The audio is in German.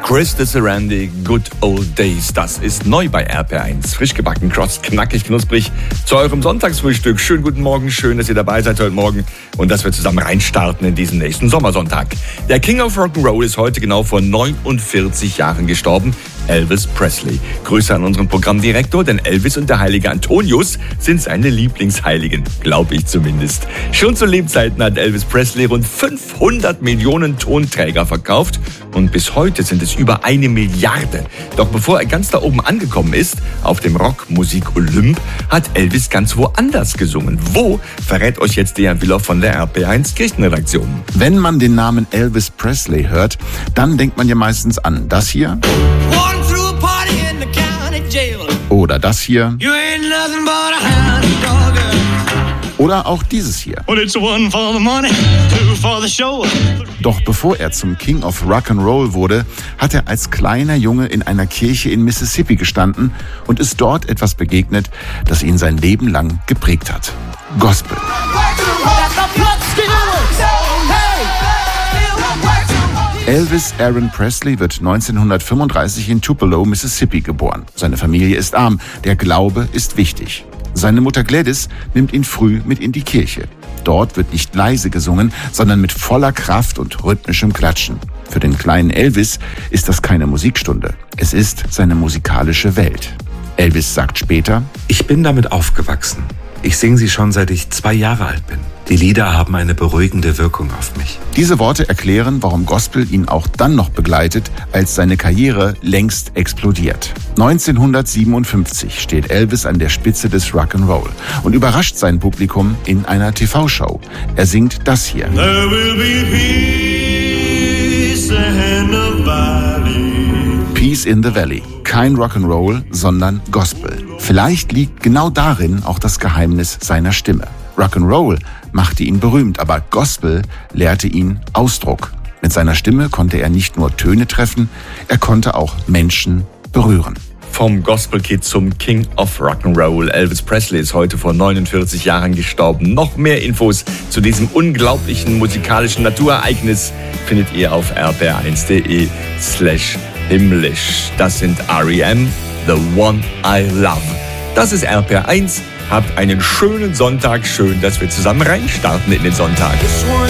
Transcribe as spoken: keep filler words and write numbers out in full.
Chris de Sarandí, Good Old Days. Das ist neu bei R P R eins. Frisch gebacken, cross, knackig, knusprig. Zu eurem Sonntagsfrühstück. Schönen guten Morgen, schön, dass ihr dabei seid heute Morgen und dass wir zusammen reinstarten in diesen nächsten Sommersonntag. Der King of Rock'n'Roll ist heute genau vor neunundvierzig Jahren gestorben. Elvis Presley. Grüße an unseren Programmdirektor, denn Elvis und der heilige Antonius sind seine Lieblingsheiligen, glaube ich zumindest. Schon zu Lebzeiten hat Elvis Presley rund fünfhundert Millionen Tonträger verkauft und bis heute sind es über eine Milliarde. Doch bevor er ganz da oben angekommen ist, auf dem Rockmusik-Olymp, hat Elvis ganz woanders gesungen. Wo, verrät euch jetzt Dejan Willer von der R P R eins Kirchenredaktion. Wenn man den Namen Elvis Presley hört, dann denkt man ja meistens an das hier. Oder das hier. Oder auch dieses hier. Doch bevor er zum King of Rock'n'Roll wurde, hat er als kleiner Junge in einer Kirche in Mississippi gestanden und ist dort etwas begegnet, das ihn sein Leben lang geprägt hat. Gospel. Elvis Aaron Presley wird neunzehnhundertfünfunddreißig in Tupelo, Mississippi geboren. Seine Familie ist arm, der Glaube ist wichtig. Seine Mutter Gladys nimmt ihn früh mit in die Kirche. Dort wird nicht leise gesungen, sondern mit voller Kraft und rhythmischem Klatschen. Für den kleinen Elvis ist das keine Musikstunde. Es ist seine musikalische Welt. Elvis sagt später: Ich bin damit aufgewachsen. Ich singe sie schon, seit ich zwei Jahre alt bin. Die Lieder haben eine beruhigende Wirkung auf mich. Diese Worte erklären, warum Gospel ihn auch dann noch begleitet, als seine Karriere längst explodiert. neunzehnhundertsiebenundfünfzig steht Elvis an der Spitze des Rock'n'Roll und überrascht sein Publikum in einer T V-Show. Er singt das hier. There will be peace in the valley. Peace in the Valley. Kein Rock'n'Roll, sondern Gospel. Vielleicht liegt genau darin auch das Geheimnis seiner Stimme. Rock'n'Roll machte ihn berühmt, aber Gospel lehrte ihn Ausdruck. Mit seiner Stimme konnte er nicht nur Töne treffen, er konnte auch Menschen berühren. Vom Gospel-Kid zum King of Rock'n'Roll. Elvis Presley ist heute vor neunundvierzig Jahren gestorben. Noch mehr Infos zu diesem unglaublichen musikalischen Naturereignis findet ihr auf r p r eins punkt d e slash himmlisch. Das sind R E M, The One I Love. Das ist R P R eins. Habt einen schönen Sonntag. Schön, dass wir zusammen reinstarten in den Sonntag.